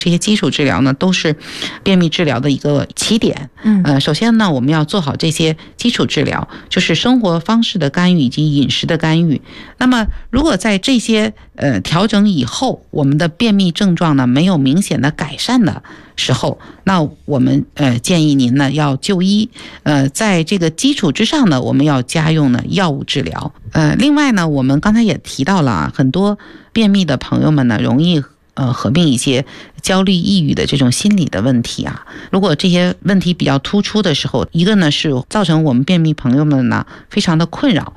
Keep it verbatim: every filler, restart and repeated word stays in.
这些基础治疗呢，都是便秘治疗的一个起点。 嗯， 呃，首先呢，我们要做好这些基础治疗，就是生活方式的干预以及饮食的干预。那么，如果在这些呃调整以后，我们的便秘症状呢没有明显的改善的时候，那我们呃建议您呢要就医。呃，在这个基础之上呢，我们要加用呢药物治疗。呃，另外呢，我们刚才也提到了啊，很多便秘的朋友们呢，容易呃，合并一些焦虑、抑郁的这种心理的问题啊。如果这些问题比较突出的时候，一个呢是造成我们便秘朋友们呢非常的困扰，